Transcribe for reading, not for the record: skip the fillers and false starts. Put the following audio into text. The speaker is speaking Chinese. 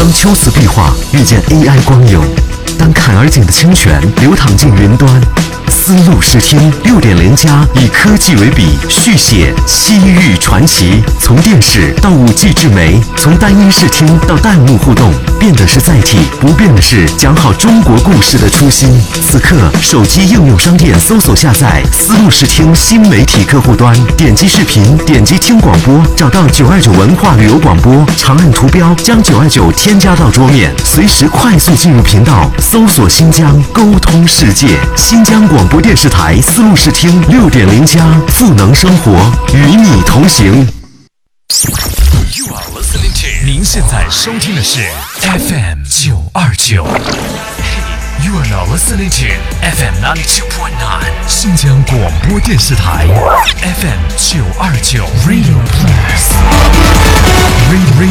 当秋瓷壁画遇见 AI 光影，当坎儿井的清泉流淌进云端，丝路视听6.0+以科技为笔，续写西域传奇。从电视到5G 智媒，从单音视听到弹幕互动，变的是载体，不变的是讲好中国故事的初心。此刻，手机应用商店搜索下载丝路视听新媒体客户端，点击视频，点击听广播，找到929文化旅游广播，长按图标将929添加到桌面，随时快速进入频道，搜索新疆，沟通世界。新疆广播电视台丝路视听6.0+，赋能生活，与你同行。 您现在收听的是 FM 929。You are now listening to FM 92.9 新疆广播电视台 FM 929 Radio Plus。